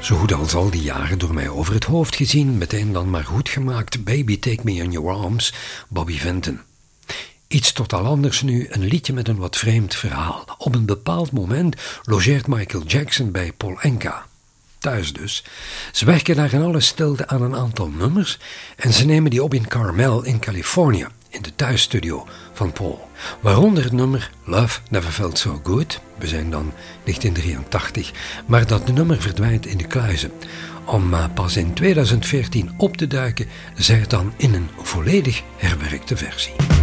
Zo goed als al die jaren door mij over het hoofd gezien, meteen dan maar goed gemaakt. Baby Take Me in Your Arms, Bobby Vinton. Iets totaal anders nu, een liedje met een wat vreemd verhaal. Op een bepaald moment logeert Michael Jackson bij Paul Anka. Thuis dus. Ze werken daar in alle stilte aan een aantal nummers en ze nemen die op in Carmel in Californië, in de thuisstudio van Paul. Waaronder het nummer Love Never Felt So Good. We zijn dan 1983, maar dat nummer verdwijnt in de kluizen. Om pas in 2014 op te duiken, zij het dan in een volledig herwerkte versie.